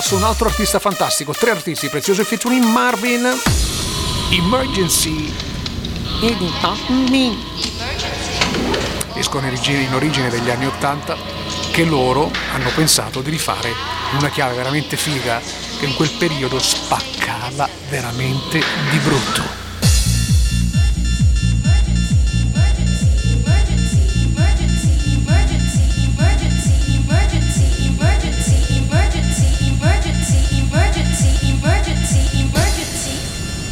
passo a un altro artista fantastico, 3 artisti preziosi featuring Marvin. Emergency. Disco in origine degli anni 80 che loro hanno pensato di rifare una chiave veramente figa che in quel periodo spaccava veramente di brutto.